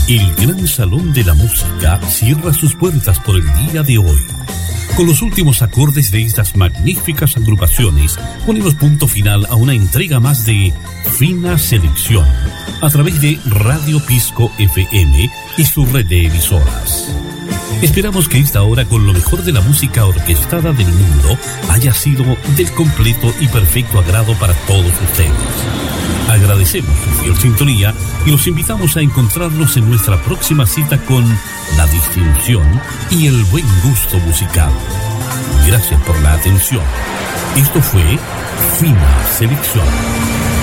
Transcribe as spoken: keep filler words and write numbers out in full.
El Gran Salón de la Música cierra sus puertas por el día de hoy. Con los últimos acordes de estas magníficas agrupaciones, ponemos punto final a una entrega más de Fina Selección, a través de Radio Pisco F M y su red de emisoras. Esperamos que esta hora, con lo mejor de la música orquestada del mundo, haya sido del completo y perfecto agrado para todos ustedes. Agradecemos su fiel sintonía y los invitamos a encontrarnos en nuestra próxima cita con la distinción y el buen gusto musical. Gracias por la atención. Esto fue Fina Selección.